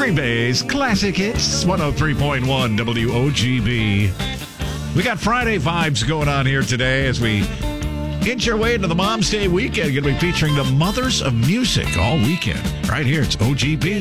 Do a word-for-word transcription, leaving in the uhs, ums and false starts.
Green Bay's Classic Hits, one oh three point one W O G B. We got Friday vibes going on here today as we inch our way into the Mom's Day weekend. Going to be featuring the mothers of music all weekend. Right here, it's O G B.